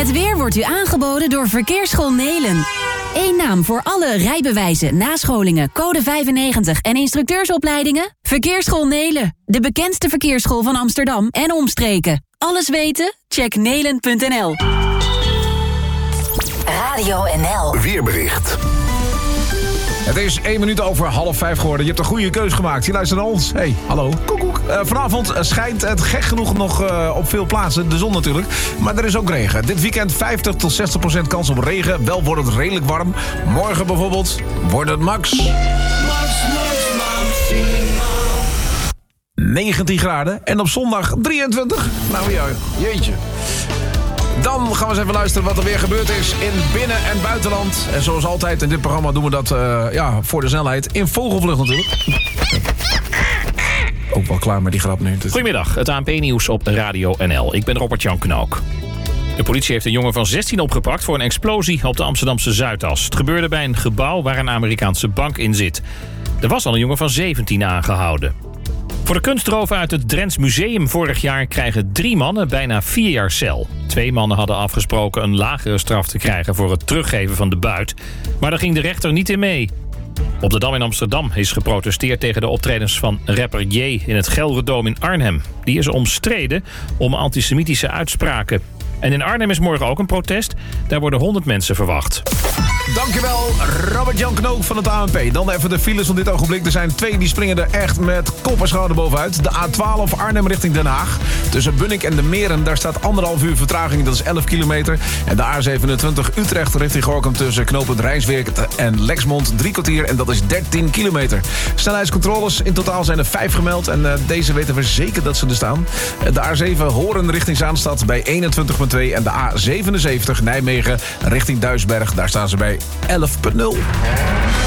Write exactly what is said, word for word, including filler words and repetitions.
Het weer wordt u aangeboden door Verkeersschool Nelen. Eén naam voor alle rijbewijzen, nascholingen, code vijfennegentig en instructeursopleidingen? Verkeersschool Nelen, de bekendste verkeersschool van Amsterdam en omstreken. Alles weten? Check nelen punt n l. Radio N L. Weerbericht. Het is één minuut over half vijf geworden. Je hebt een goede keus gemaakt. Je luistert naar ons. Hey, hallo. Koekoek. Uh, vanavond schijnt het gek genoeg nog uh, op veel plaatsen. De zon natuurlijk. Maar er is ook regen. Dit weekend vijftig tot zestig procent kans op regen. Wel wordt het redelijk warm. Morgen bijvoorbeeld wordt het max... Max, max, maximaal. negentien graden. En op zondag drieëntwintig. Nou ja, jeetje. Dan gaan we eens even luisteren wat er weer gebeurd is in binnen- en buitenland. En zoals altijd in dit programma doen we dat uh, ja, voor de snelheid. In vogelvlucht natuurlijk. Ook wel klaar met die grap nu. Goedemiddag, het A N P-nieuws op Radio N L. Ik ben Robert-Jan Knook. De politie heeft een jongen van zestien opgepakt voor een explosie op de Amsterdamse Zuidas. Het gebeurde bij een gebouw waar een Amerikaanse bank in zit. Er was al een jongen van zeventien aangehouden. Voor de kunstroven uit het Drents Museum vorig jaar krijgen drie mannen bijna vier jaar cel. Twee mannen hadden afgesproken een lagere straf te krijgen voor het teruggeven van de buit. Maar daar ging de rechter niet in mee. Op de Dam in Amsterdam is geprotesteerd tegen de optredens van rapper J in het Gelderdoom in Arnhem. Die is omstreden om antisemitische uitspraken. En in Arnhem is morgen ook een protest. Daar worden honderd mensen verwacht. Dankjewel, Robert-Jan Knook van het A N P. Dan even de files van dit ogenblik. Er zijn twee die springen er echt met kop en schouder bovenuit. De A twaalf Arnhem richting Den Haag. Tussen Bunnik en de Meren, daar staat anderhalf uur vertraging. Dat is elf kilometer. En de A zevenentwintig Utrecht richting Gorinchem tussen knooppunt Rijnsweek en Lexmond. Drie kwartier en dat is dertien kilometer. Snelheidscontroles, in totaal zijn er vijf gemeld. En uh, deze weten we zeker dat ze er staan. De A zeven Horen richting Zaanstad bij eenentwintig komma twee. En de A zevenenzeventig Nijmegen richting Duisberg. Daar staan ze bij elf komma nul.